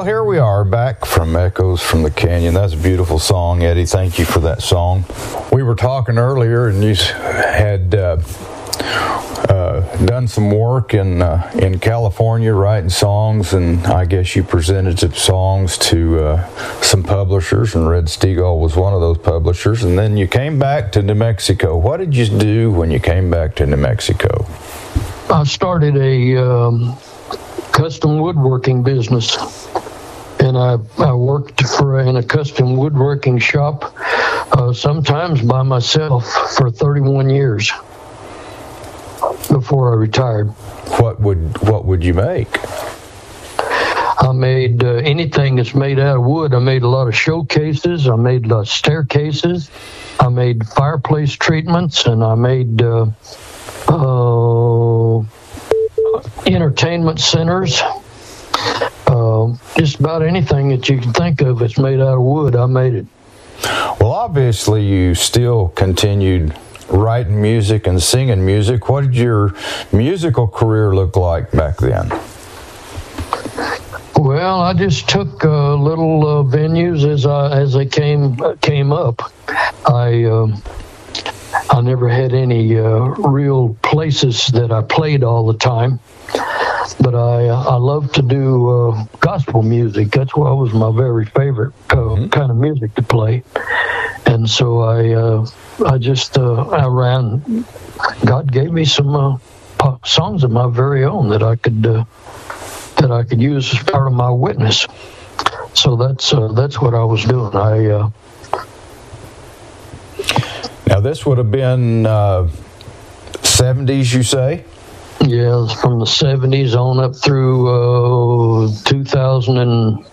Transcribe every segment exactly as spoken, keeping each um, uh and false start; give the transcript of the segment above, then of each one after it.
here we are back from Echoes from the Canyon. That's a beautiful song, Eddie. Thank you for that song. We were talking earlier, and you had uh, uh, done some work in uh, in California, writing songs, and I guess you presented some songs to uh, some publishers, and Red Steagall was one of those publishers. And then you came back to New Mexico. What did you do when you came back to New Mexico? I started a um, custom woodworking business, and I, I worked for in a custom woodworking shop, uh, sometimes by myself, for thirty-one years before I retired. What would what would you make? I made uh, anything that's made out of wood. I made a lot of showcases. I made uh, staircases. I made fireplace treatments, and I made uh, uh, entertainment centers. Uh, just about anything that you can think of that's made out of wood, I made it. Well, obviously, you still continued writing music and singing music. What did your musical career look like back then? Well, I just took uh, little uh, venues as I, as they came uh, came up. I um, I never had any uh, real places that I played all the time, but I uh, I love to do uh, gospel music. That's what was my very favorite uh, mm-hmm. kind of music to play, and so I uh, I just uh, I ran. God gave me some uh, pop songs of my very own that I could. Uh, that I could use as part of my witness. So that's uh, that's what I was doing. I uh, Now this would have been uh, seventies, you say? Yeah, it was from the seventies on up through uh, two thousand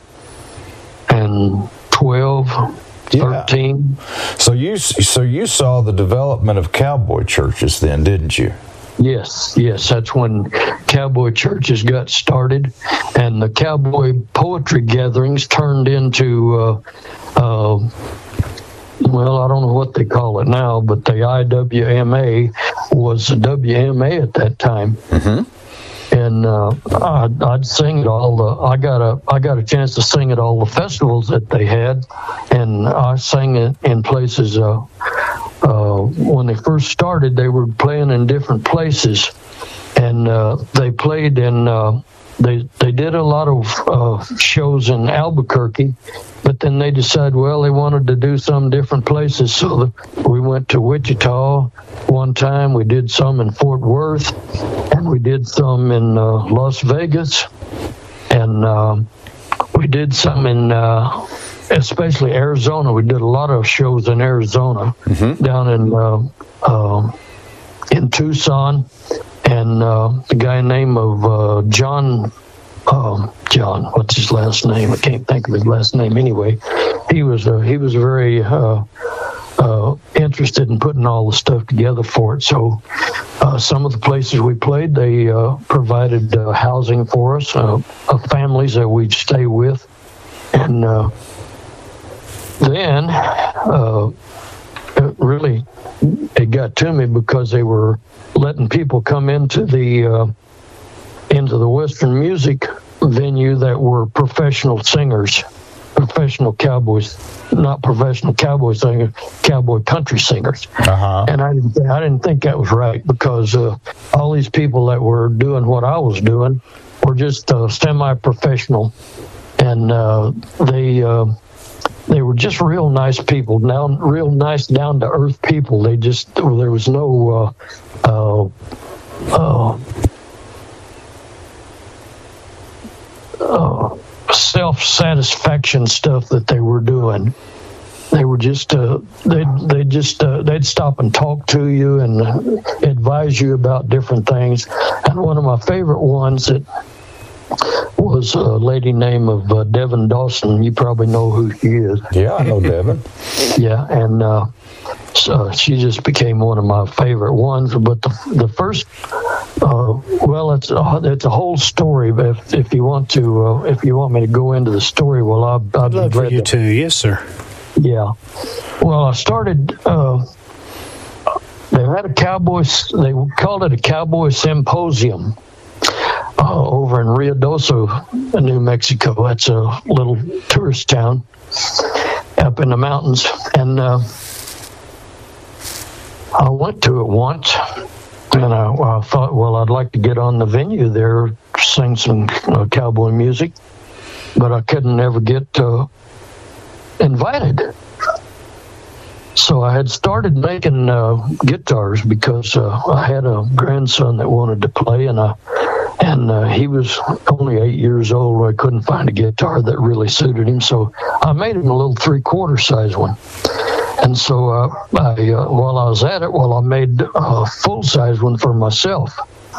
twelve, thirteen. Yeah. So you so you saw the development of cowboy churches then, didn't you? Yes, yes, that's when cowboy churches got started, and the cowboy poetry gatherings turned into, uh, uh, well, I don't know what they call it now, but the I W M A was the W M A at that time. Mm-hmm. And uh, I'd, I'd sing at all the. I got a. I got a chance to sing at all the festivals that they had, and I sang it in places. Uh, uh, when they first started, they were playing in different places, and uh, they played in. Uh, they they did a lot of uh, shows in Albuquerque, but then they decided, well, they wanted to do some different places, so the, we went to Wichita one time. We did some in Fort Worth, and we did some in uh, Las Vegas, and uh, we did some in, uh, especially Arizona. We did a lot of shows in Arizona, mm-hmm. down in uh, uh, in Tucson. And uh, the guy named of uh, John, uh, John, what's his last name? I can't think of his last name anyway. He was uh, he was very uh, uh, interested in putting all the stuff together for it. So uh, some of the places we played, they uh, provided uh, housing for us, uh, of families that we'd stay with, and uh, then uh, it really it got to me because they were letting people come into the uh, into the Western music venue that were professional singers, professional cowboys, not professional cowboy singers, cowboy country singers. Uh-huh. And I didn't, I didn't think that was right, because uh, all these people that were doing what I was doing were just uh, semi-professional, and uh, they. Uh, They were just real nice people, down, real nice, down-to-earth people. They just, there was no uh, uh, uh, uh, self-satisfaction stuff that they were doing. They were just, uh, they they just, uh, they'd stop and talk to you and advise you about different things. And one of my favorite ones that was a lady named of uh, Devin Dawson. You probably know who she is. Yeah, I know Devin. Yeah, and uh, so she just became one of my favorite ones. But the the first, uh, well, it's a, it's a whole story. But if if you want to, uh, if you want me to go into the story, well, I'd, I'd, I'd love for you to. to. Yes, sir. Yeah. Well, I started. Uh, they had a cowboy. They called it a cowboy symposium. uh, over in Ruidoso, New Mexico. That's a little tourist town up in the mountains. And uh, I went to it once, and I, I thought, well, I'd like to get on the venue there, sing some uh, cowboy music, but I couldn't ever get uh, invited. So I had started making uh, guitars because uh, I had a grandson that wanted to play, and I, and uh, he was only eight years old. I couldn't find a guitar that really suited him, so I made him a little three-quarter size one. And so uh, I, uh, while I was at it, well, I made a full-size one for myself.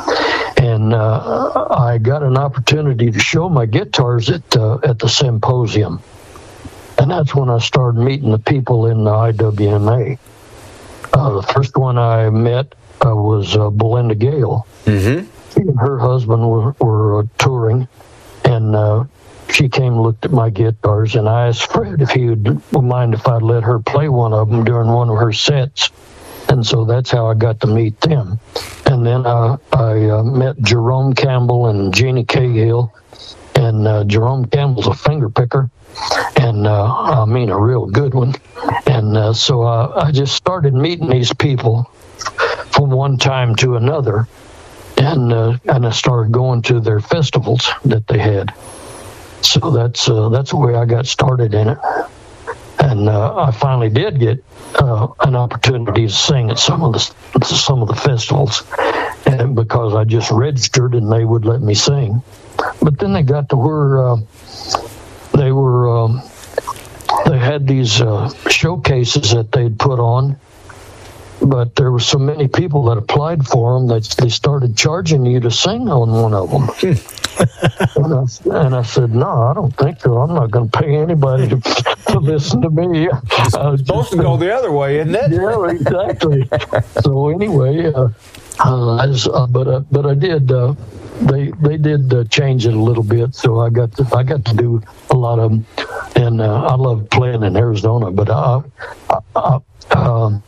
And uh, I got an opportunity to show my guitars at uh, at the symposium. And that's when I started meeting the people in the I W M A. Uh, the first one I met uh, was uh, Belinda Gale. Mm-hmm. She and her husband were, were uh, touring, and uh, she came and looked at my guitars, and I asked Fred if he would mind if I'd let her play one of them during one of her sets. And so that's how I got to meet them. And then uh, I uh, met Jerome Campbell and Jeannie Cahill, and uh, Jerome Campbell's a finger picker. And uh, I mean a real good one. And uh, so uh, I just started meeting these people from one time to another, and uh, and I started going to their festivals that they had. So that's uh, that's the way I got started in it. And uh, I finally did get uh, an opportunity to sing at some of the some of the festivals, and because I just registered and they would let me sing. But then they got to where uh, they were um, they had these uh, showcases that they'd put on, but there were so many people that applied for them that they started charging you to sing on one of them. and, I, and I said, no, I don't think so. I'm not going to pay anybody to, to listen to me. It's supposed to go the other way, isn't it? Yeah, exactly. So anyway, uh, uh, I just, uh, but uh, but I did. Uh, they they did uh, change it a little bit, so I got to, I got to do a lot of them, and uh, I loved playing in Arizona. But I, I, I, um,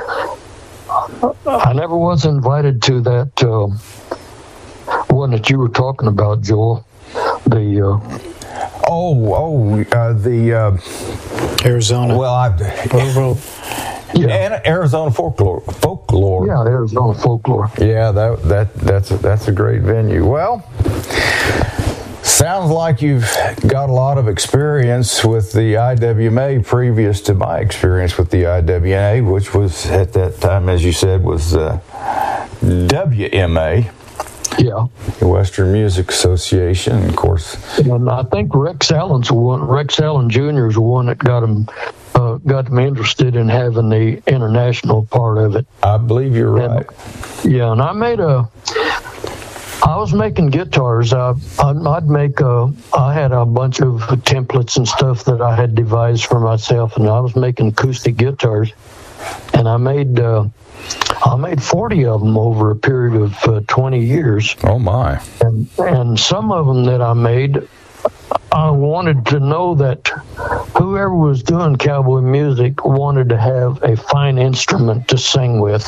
I never was invited to that uh, one that you were talking about, Joel. The uh, oh oh uh, the uh, Arizona. Well, I yeah, and Arizona folklore folklore. Yeah, Arizona folklore. Yeah, that that that's a, that's a great venue. Well, sounds like you've got a lot of experience with the I W M A previous to my experience with the I W M A, which was at that time, as you said, was uh, W M A. Yeah, the Western Music Association, of course. And I think Rex Allen's the one. Rex Allen Junior is the one that got him uh, got me interested in having the international part of it. I believe you're right. And, yeah, and I made a. I was making guitars. I, I'd make a. I had a bunch of templates and stuff that I had devised for myself, and I was making acoustic guitars, and I made. Uh, I made forty of them over a period of uh, twenty years. Oh, my. And, and some of them that I made, I wanted to know that whoever was doing cowboy music wanted to have a fine instrument to sing with.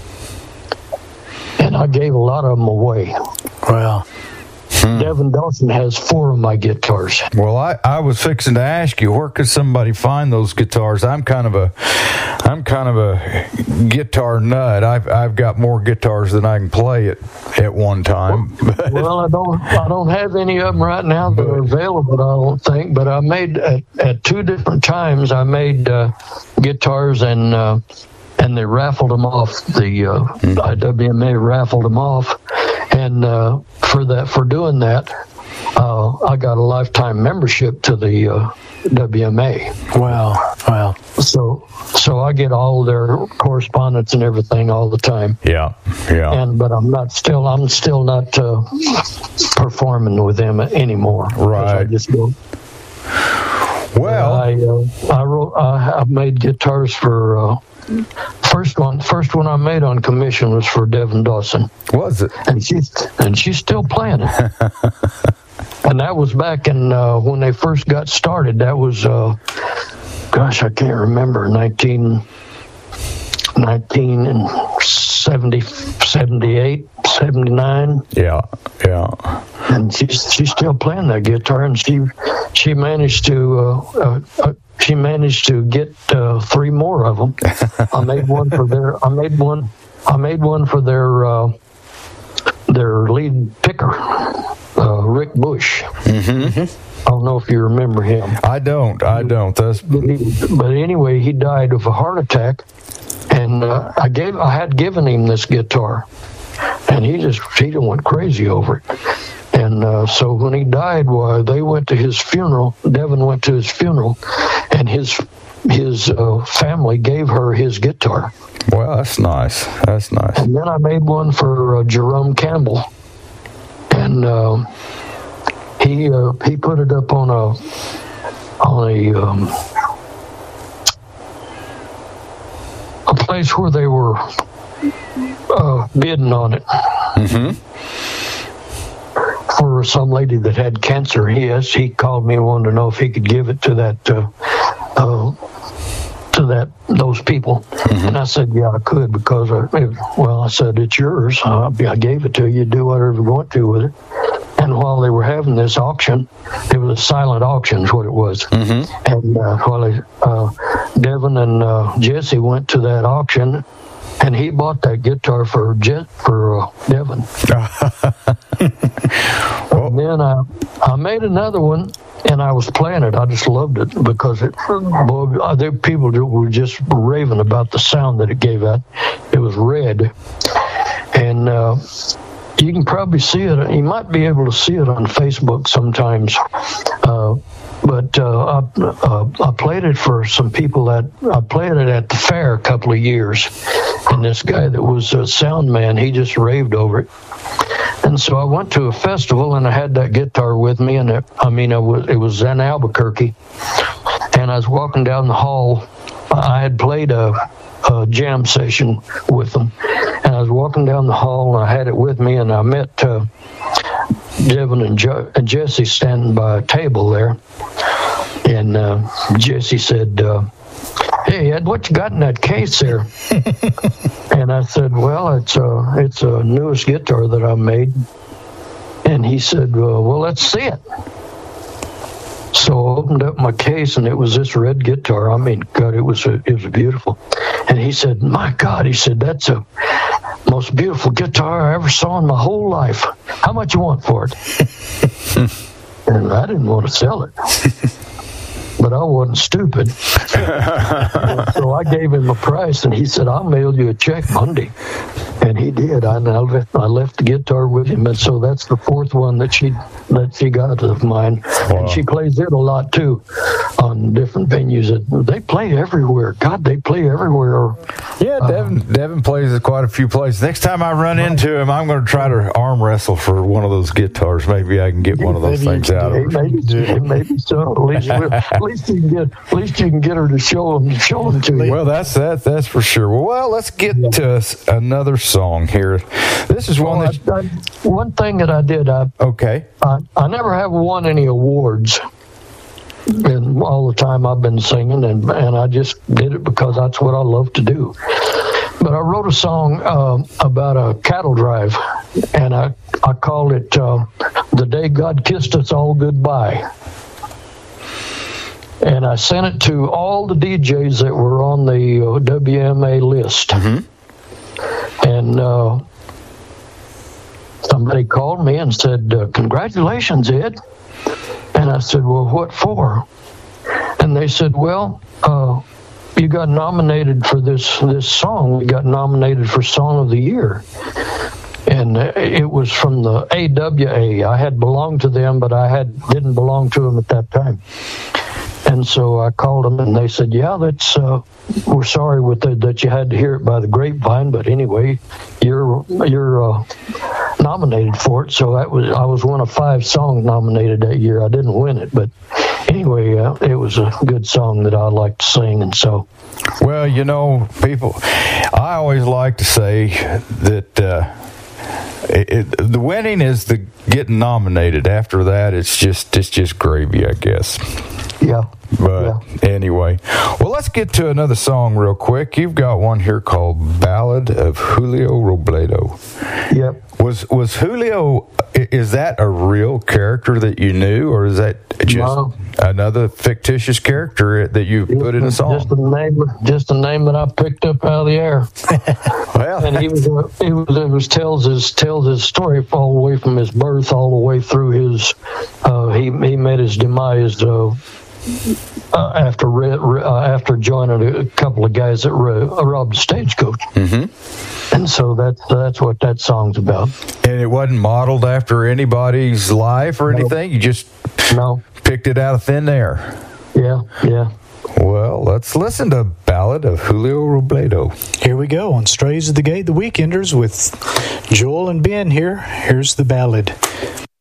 And I gave a lot of them away. Wow. Hmm. Devin Dawson has four of my guitars. Well, I, I was fixing to ask you, where could somebody find those guitars? I'm kind of a, I'm kind of a guitar nut. I've I've got more guitars than I can play at, at one time. Well, I don't I don't have any of them right now that are available, I don't think. But I made at, at two different times. I made uh, guitars and uh, and they raffled them off. The uh, mm-hmm. I W M A raffled them off. And uh, for that, for doing that, uh, I got a lifetime membership to the uh, W M A. Wow! Wow! So, so I get all their correspondence and everything all the time. Yeah, yeah. And but I'm not still. I'm still not uh, performing with them anymore. Right. I just go. Well, I uh, I wrote. I, I made guitars for. Uh, First one, first one I made on commission was for Devin Dawson. Was it? And she's and she's still playing it. And that was back in uh, when they first got started. That was, uh, gosh, I can't remember, nineteen, nineteen and seventy, seventy-eight, seventy-nine. Yeah, yeah. and she's she's still playing that guitar, and she she managed to uh, uh, uh, she managed to get uh, three more of them. I made one for their I made one I made one for their uh, their lead picker, uh, Rick Bush. Mm-hmm. I don't know if you remember him. I don't. I don't. That's... But, he, but anyway, he died of a heart attack, and uh, I gave I had given him this guitar, and he just he went crazy over it. And uh, so when he died, well, they went to his funeral. Devin went to his funeral, and his his uh, family gave her his guitar. Well, that's nice. That's nice. And then I made one for uh, Jerome Campbell, and uh, he uh, he put it up on a on a um, a place where they were uh, bidding on it. Mm-hmm. For some lady that had cancer. He has, he called me and wanted to know if he could give it to that uh, uh, to that those people. Mm-hmm. And I said, yeah, I could, because I, well, I said, it's yours. Uh, I gave it to you. Do whatever you want to with it. And while they were having this auction, it was a silent auction is what it was. Mm-hmm. And uh, while they, uh, Devin and uh, Jesse went to that auction, and he bought that guitar for Jet for uh, Devin. And then I, I made another one, and I was playing it. I just loved it because it. Boy, there people were just raving about the sound that it gave out. It was red, and uh, you can probably see it. You might be able to see it on Facebook sometimes. Uh, But uh, I, uh, I played it for some people that I played it at the fair a couple of years, and this guy that was a sound man, he just raved over it. And so I went to a festival, and I had that guitar with me, and it, I mean, I was, it was in Albuquerque, and I was walking down the hall. I had played a, a jam session with them, and I was walking down the hall, and I had it with me, and I met Uh, Devin and, jo- and Jesse standing by a table there, and uh, Jesse said, uh, "Hey Ed, what you got in that case there?" And I said, "Well, it's a it's a newest guitar that I made." And he said, uh, "Well, let's see it." So I opened up my case, and it was this red guitar. I mean, God, it was a, it was beautiful. And he said, "My God," he said, "that's a most beautiful guitar I ever saw in my whole life. How much you want for it?" And I didn't want to sell it, but I wasn't stupid. So I gave him a price, and he said, "I'll mail you a check Monday." And he did. I, I, left, I left the guitar with him, and so that's the fourth one that she that she got of mine. Wow. And she plays it a lot too, on different venues. They play everywhere. God, they play everywhere. Yeah, Devin, uh, Devin plays at quite a few places. Next time I run into him, I'm going to try to arm wrestle for one of those guitars. Maybe I can get one of those things out of her. Maybe, maybe so. At least, at least you can get, at least you can get her to show them, show them to you. Well, that's that. That's for sure. Well, well let's get yeah. to another song here. This is one. Well, that I, I, one thing that I did. I, okay. I, I never have won any awards. And all the time I've been singing, and and I just did it because that's what I love to do. But I wrote a song uh, about a cattle drive, and I I called it uh, "The Day God Kissed Us All Goodbye." And I sent it to all the D Js that were on the uh, W M A list. Mm-hmm. And uh, somebody called me and said, uh, "Congratulations, Ed." And I said, "Well, what for?" And they said, "Well, uh, you got nominated for this this song. You got nominated for Song of the Year." And it was from the A W A. I had belonged to them, but I had didn't belong to them at that time. And so I called them, and they said, "Yeah, that's uh, we're sorry with the, that you had to hear it by the grapevine, but anyway, you're you're uh, nominated for it." So that was I was one of five songs nominated that year. I didn't win it, but anyway, uh, it was a good song that I liked to sing, and so. Well, you know, people, I always like to say that. Uh, It, it, the winning is the getting nominated. After that, it's just it's just gravy, I guess. Yeah. But yeah. anyway, well, let's get to another song real quick. You've got one here called "Ballad of Julio Robledo." Yep. Was was Julio? Is that a real character that you knew, or is that just No. another fictitious character that you put in a song? Just a name, just a name that I picked up out of the air. Well, And he was, uh, he was, it was tells his tells his story all the way from his birth all the way through his. Uh, he he met his demise uh, uh, after re, re, uh, after joining a couple of guys that ro- robbed a stagecoach. Mm-hmm. And so that's that's what that song's about. and it wasn't modeled after anybody's life or anything. You just No, picked it out of thin air. yeah, yeah. Well, let's listen to Ballad of Julio Robledo. Here we go on Strays of the Gate, the Weekenders with Joel and Ben here. Here's the ballad.